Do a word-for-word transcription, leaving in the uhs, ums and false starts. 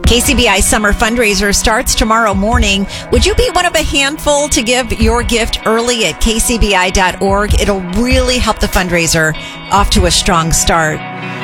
K C B I Summer Fundraiser starts tomorrow morning. Would you be one of a handful to give your gift early at k c b i dot org? It'll really help the fundraiser off to a strong start.